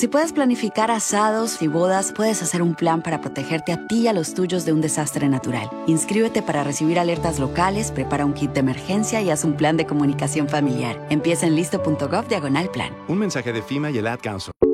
Si puedes planificar asados y bodas, puedes hacer un plan para protegerte a ti y a los tuyos de un desastre natural. Inscríbete para recibir alertas locales, prepara un kit de emergencia y haz un plan de comunicación familiar. Empieza en listo.gov/plan. Un mensaje de FEMA y el Ad Council.